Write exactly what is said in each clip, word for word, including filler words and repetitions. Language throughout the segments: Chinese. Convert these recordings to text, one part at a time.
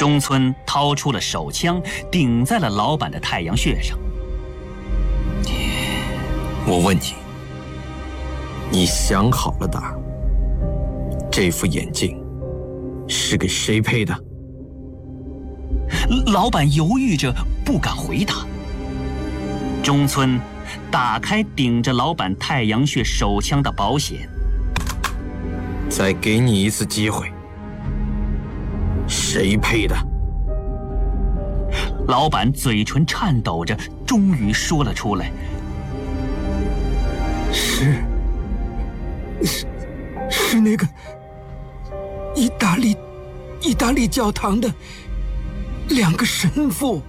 中村掏出了手枪，顶在了老板的太阳穴上。 我问你，你想好了的？这副眼镜是给谁配的？ 老板犹豫着不敢回答。中村打开顶着老板太阳穴手枪的保险。 再给你一次机会，谁配的？ 老板嘴唇颤抖着，终于说了出来： 是是是那个意大利意大利教堂的两个神父。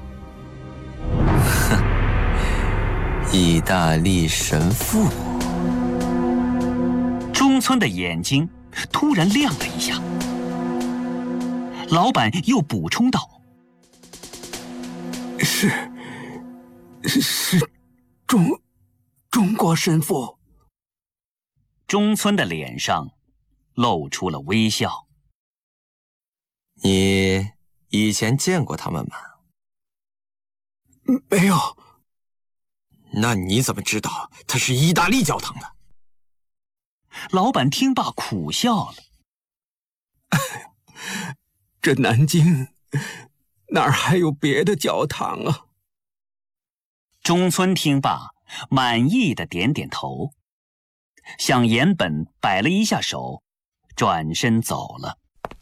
意大利神父。 中村的眼睛突然亮了一下。老板又补充道： 是是中中国神父。 中村的脸上露出了微笑。 你以前见过他们吗？ 没有。 那你怎么知道他是意大利教堂的？ 老板听罢苦笑了。 这南京哪儿还有别的教堂啊？ 中村听罢满意的点点头，向岩本摆了一下手，转身走了。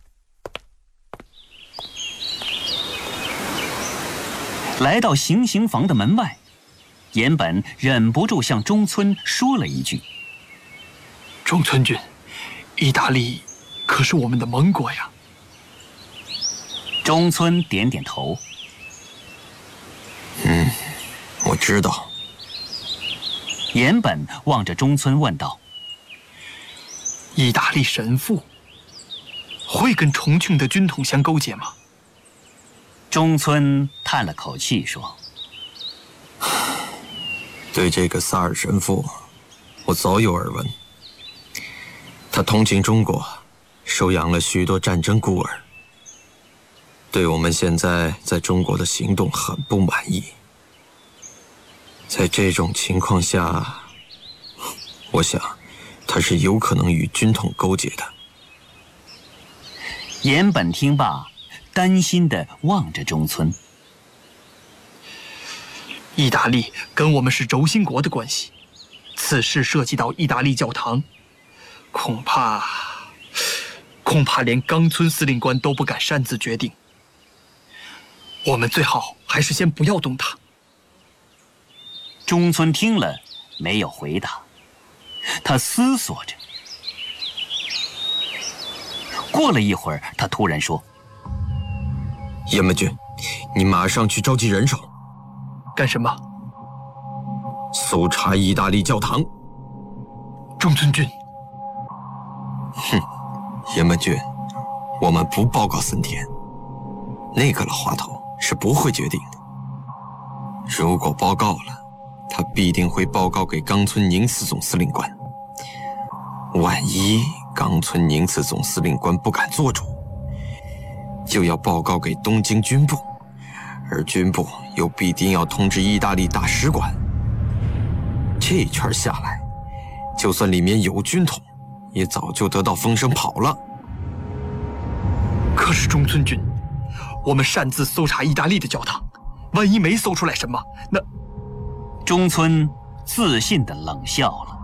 来到行刑房的门外，岩本忍不住向中村说了一句： 中村君，意大利可是我们的盟国呀。 中村点点头。 嗯，我知道。 岩本望着中村问道： 意大利神父会跟重庆的军统相勾结吗？ 中村叹了口气说： 对这个萨尔神父，我早有耳闻。他同情中国，收养了许多战争孤儿，对我们现在在中国的行动很不满意。在这种情况下，我想他是有可能与军统勾结的。 岩本听罢，担心地望着中村。 意大利跟我们是轴心国的关系，此事涉及到意大利教堂，恐怕恐怕连冈村司令官都不敢擅自决定。我们最好还是先不要动他。 中村听了没有回答，他思索着。过了一会儿，他突然说： 岩本君，你马上去召集人手。 干什么？ 搜查意大利教堂。 中村君。 哼，岩本君，我们不报告森田，那个老滑头是不会决定的。如果报告了，他必定会报告给冈村宁次总司令官。万一冈村宁次总司令官不敢做主，就要报告给东京军部，而军部又必定要通知意大利大使馆。这一圈下来，就算里面有军统，也早就得到风声跑了。 可是中村君，我们擅自搜查意大利的教堂，万一没搜出来什么，那…… 中村自信地冷笑了。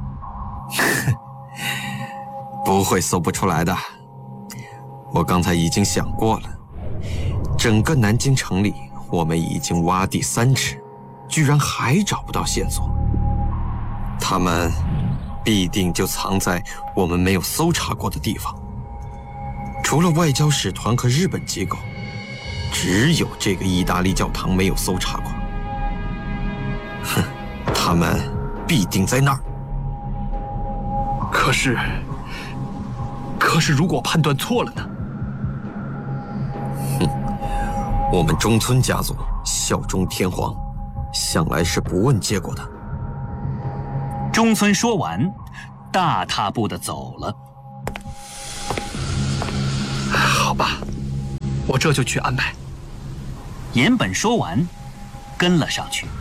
不会搜不出来的。我刚才已经想过了，整个南京城里，我们已经挖地三尺，居然还找不到线索。他们必定就藏在我们没有搜查过的地方。除了外交使团和日本机构，只有这个意大利教堂没有搜查过。哼，他们必定在那儿。 可是，可是如果判断错了呢？ 哼，我们中村家族效忠天皇，向来是不问结果的。 中村说完，大踏步地走了。 好吧， 我这就去安排。 岩本说完，跟了上去。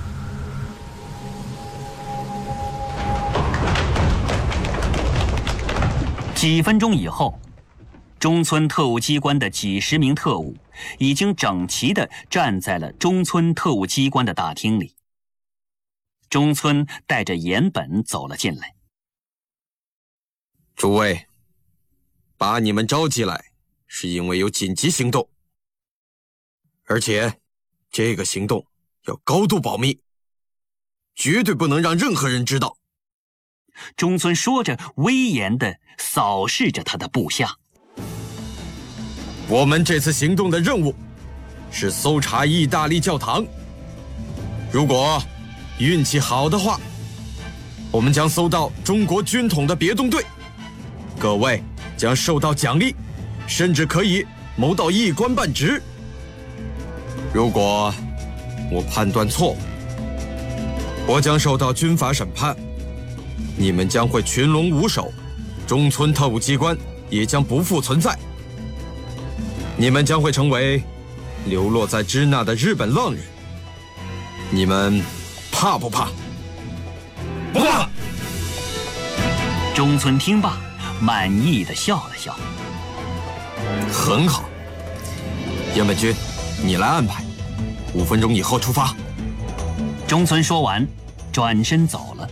几分钟以后，中村特务机关的几十名特务已经整齐地站在了中村特务机关的大厅里。中村带着岩本走了进来。 诸位，把你们召集来，是因为有紧急行动，而且这个行动要高度保密，绝对不能让任何人知道。 中村说着，威严地扫视着他的部下。 我们这次行动的任务是搜查意大利教堂，如果运气好的话，我们将搜到中国军统的别动队，各位将受到奖励，甚至可以谋到一官半职。如果我判断错误，我将受到军法审判，你们将会群龙无首，中村特务机关也将不复存在，你们将会成为流落在支那的日本浪人。你们怕不怕？ 不怕。 中村听罢，满意的笑了笑。 很好，岩本君，你来安排，五分钟以后出发。 中村说完，转身走了。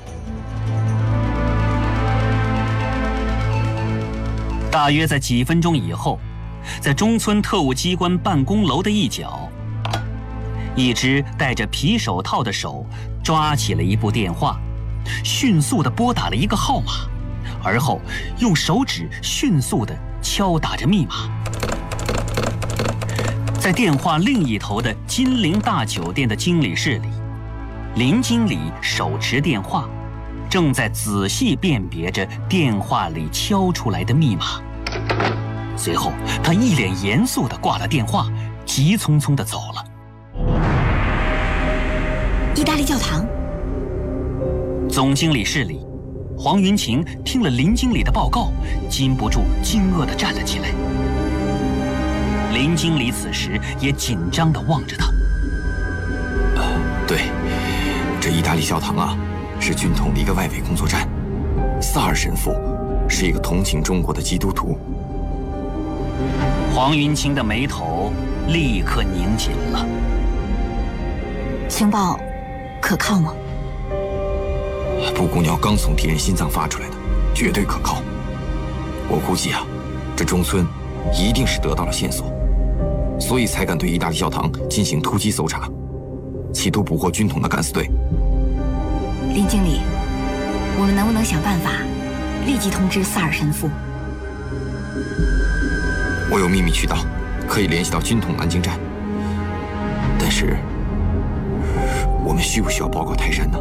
大约在几分钟以后，在中村特务机关办公楼的一角，一只戴着皮手套的手抓起了一部电话，迅速地拨打了一个号码，而后用手指迅速地敲打着密码。在电话另一头的金陵大酒店的经理室里，林经理手持电话，正在仔细辨别着电话里敲出来的密码。随后，他一脸严肃地挂了电话，急匆匆地走了。 意大利教堂。 总经理室里，黄云晴听了林经理的报告，禁不住惊愕地站了起来。林经理此时也紧张地望着他。 呃，对，这意大利教堂啊，是军统的一个外围工作站。萨尔神父是一个同情中国的基督徒。 黄云晴的眉头立刻拧紧了。 情报可靠吗？ 布谷鸟刚从敌人心脏发出来的，绝对可靠。我估计啊，这中村一定是得到了线索，所以才敢对意大利教堂进行突击搜查，企图捕获军统的敢死队。 林经理，我们能不能想办法立即通知萨尔神父？ 我有秘密渠道，可以联系到军统南京站。但是，我们需不需要报告泰山呢？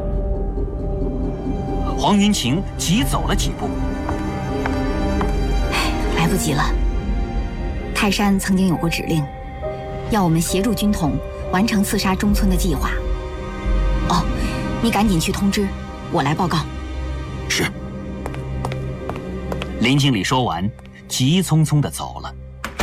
黄云晴急走了几步。 来不及了。泰山曾经有过指令，要我们协助军统完成刺杀中村的计划。哦，你赶紧去通知，我来报告。 是。 林经理说完，急匆匆地走了。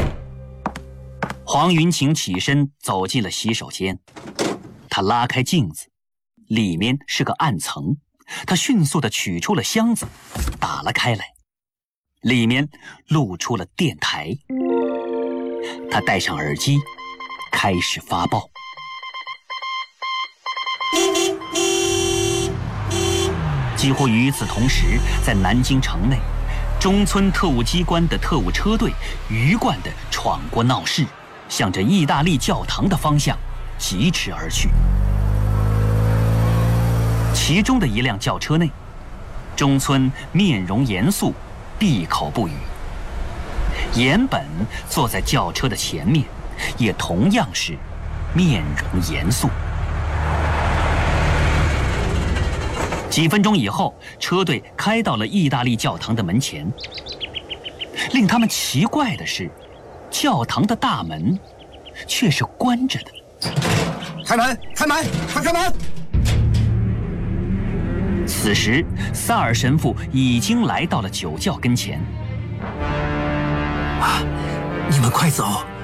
黄云晴起身走进了洗手间，他拉开镜子，里面是个暗层。他迅速地取出了箱子，打了开来，里面露出了电台。他戴上耳机，开始发报。几乎与此同时，在南京城内，中村特务机关的特务车队鱼贯地闯过闹市，向着意大利教堂的方向疾驰而去。其中的一辆轿车内，中村面容严肃，闭口不语。岩本坐在轿车的前面，也同样是面容严肃。几分钟以后，车队开到了意大利教堂的门前。令他们奇怪的是，教堂的大门却是关着的。 开门！开门！快开门！ 此时，萨尔神父已经来到了酒窖跟前。 啊，你们快走！